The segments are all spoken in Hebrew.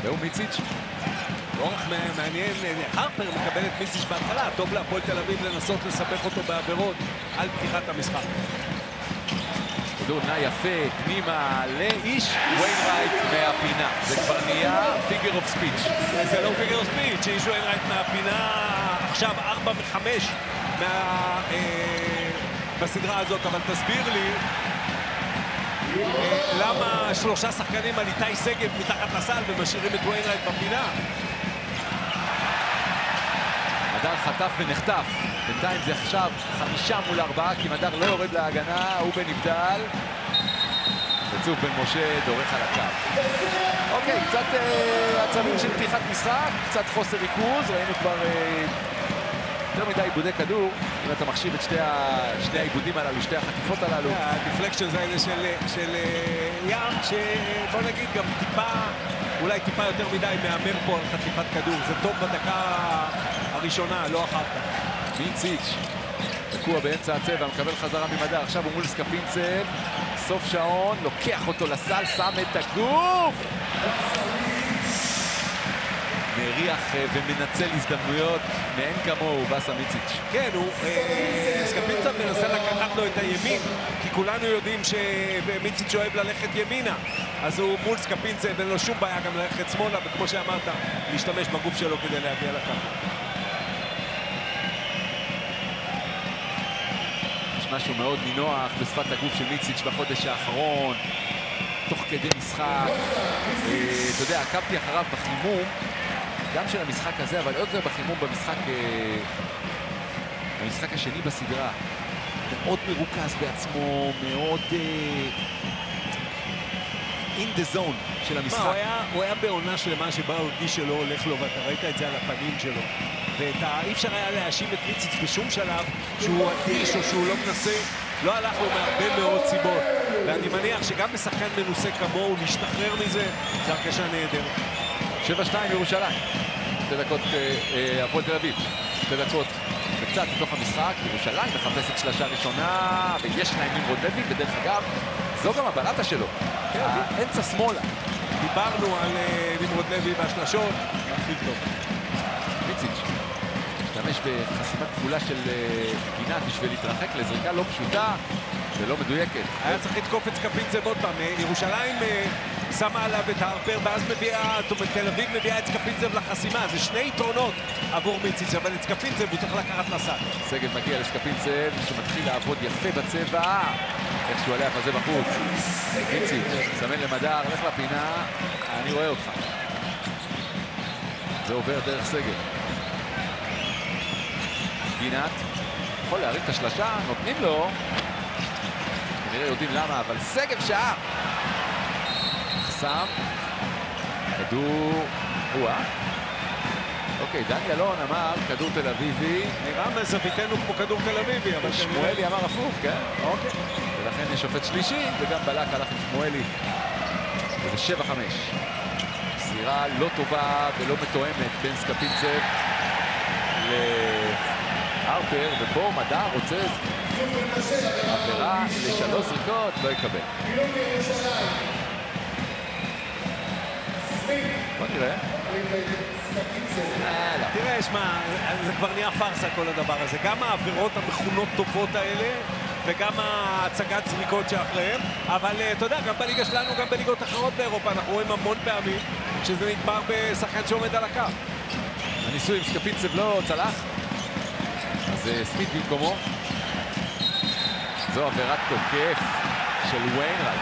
והוא מיציץ'. אורך מעניין, הרפר מקבל את מיציץ' בהתחלה, טוב להפועל תל אביב לנסות לסבך אותו בעבירות על פתיחת המשחק. כדור נע יפה, פנימה לאיש ויינרייט מהפינה. זה כבר נהיה פיגר אוף ספיץ'. זה לא פיגר אוף ספיץ', איש ויינרייט מהפינה, עכשיו 4 מ-5 בסדרה הזאת, אבל תסביר לי למה 3 שחקנים על איתי שגב מתחת לסל ומשאירים את ויינרייט בפינה. מדר חטף ונחטף. בינתיים זה עכשיו 5 מול 4, כי מדר לא יורד להגנה, הוא בנבדל. וצוף בן משה דורך על הקו. אוקיי, קצת עצבים של פתיחת משחק, קצת חוסר ריכוז, ראינו כבר יותר מדי עיבודי כדור. אם אתה מחשיב את שני העיבודים הללו, שתי החטיפות הללו. הדיפלקשנס האלה של ים, שבוא נגיד גם אולי טיפה יותר מדי מהמר פה על חטיפת כדור. זה טוב בדקה הראשונה, לא אחר כך. מיציץ' תקוע באמצע הצבע, מקבל חזרה ממדר, עכשיו הוא מול סקפינצב, סוף שעון, לוקח אותו לסל, שם את הגוף, מריח ומנצל הזדמנויות מאין כמוהו, בסה מיציץ'. כן, סקפינצב מנסה לקחת לו את הימין, כי כולנו יודעים שמיציץ' אוהב ללכת ימינה, אז הוא מול סקפינצב, אין לו שום בעיה גם ללכת שמאלה, וכמו שאמרת, להשתמש בגוף שלו כדי להגיע לקו. משהו מאוד נינוח בשפת הגוף של מיציץ' בחודש האחרון, תוך כדי משחק. אתה יודע, עקבתי אחריו בחימום, גם של המשחק הזה, אבל עוד יותר בחימום במשחק השני בסדרה. מאוד מרוכז בעצמו, מאוד in the zone של המשחק. הוא היה בעונה שלמה שבה הוא הרגיש שלא הולך לו, ואתה ראית את זה על הפנים שלו. ואי אפשר היה להאשים את מיציץ' בשום שלב שהוא אדיש או שהוא לא מנסה, לא הלך לו מהרבה מאוד סיבות. ואני מניח שגם בשחקן מנוסה כמוהו להשתחרר מזה, זה הרגשה נהדרת. 7-2 ירושלים. 2 דקות הפועל תל אביב. 2 דקות וקצת בתוך המשחק. ירושלים מחפשת שלשה ראשונה, ויש להם נמרוד לוי, ודרך אגב, זו גם הבלטה שלו. האמצע שמאלה. דיברנו על נמרוד לוי והשלשות, הכי טוב. מיציץ' משתמש בחסימת כפולה של גינת בשביל להתרחק לזריקה לא פשוטה ולא מדויקת. היה צריך לתקוף את סקפינצב עוד פעם. ירושלים שמה עליו את הרפר, ואז תל אביב מביאה את סקפינצב לחסימה. זה 2 יתרונות עבור מיציץ', אבל את סקפינצב הוא צריך לקחת לסל. סגל מגיע לסקפינצב שמתחיל לעבוד יפה בצבע, איך שהוא עליה חזה בחוץ. מיציץ' סמן למדר, הולך לפינה, אני רואה אותך. זה עובר דרך סגל. גינת יכול להרים את השלשה, נותנים לו, כנראה יודעים למה, אבל סגב שער. חסם, כדור, אוקיי, דני אלון אמר כדור תל אביבי. נראה מזוויתנו כמו כדור תל אביבי, אבל שמואלי אמר הפוך, כן? אוקיי. ולכן יש שופט שלישי, וגם בלק הלך עם שמואלי. וזה 7-5. סגירה לא טובה ולא מתואמת בין סקפינצב להרפר, ופה מדר רוצה עבירה ל3 זריקות, לא יקבל. בוא נראה. תראה, שמע, זה כבר נהיה פרסה כל הדבר הזה. גם העבירות המכונות טובות האלה וגם ההצגת זריקות שאחריהם, אבל אתה יודע, גם בליגה שלנו, גם בליגות אחרות באירופה, אנחנו רואים המון פעמים שזה נגמר בשחקן שעומד על הקו. הניסוי עם סקפינצב לא צלח, אז סמית במקומו. זו עבירת תוקף של ויינרייט.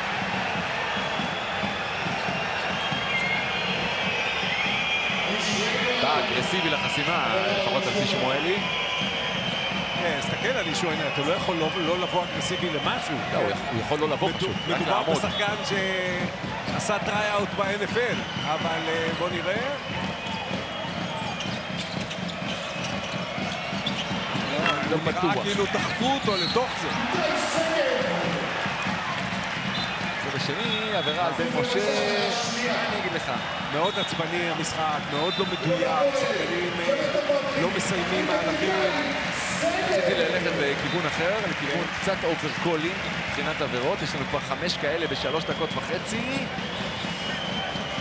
בא אגרסיבי לחסימה, לפחות על פי שמואלי. תסתכל על אישו, אתה לא יכול לא לבוא אגרסיבי למשהו. לא, הוא יכול לא לבוא פשוט. מדובר בשחקן שעשה טריי-אוט ב-NFL, אבל בוא נראה. לא בטוח. נראה כאילו דחפו אותו לתוך זה. ובשני, עבירה על בן משה, אני אגיד לך. מאוד עצבני המשחק, מאוד לא מדויק, שחקנים לא מסיימים מהלכים. רציתי ללכת לכיוון אחר, לכיוון קצת אוברקולים מבחינת עבירות. יש לנו כבר 5 כאלה ב3.5 דקות.